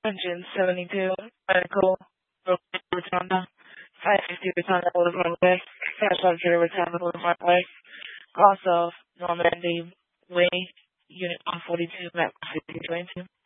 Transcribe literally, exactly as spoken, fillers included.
Engine seventy-two, medical, Rotunda, five fifty Rotunda Boulevard West, five hundred Rotunda Boulevard West, also Normandy Way, Unit one forty-two, map fifty twenty-two.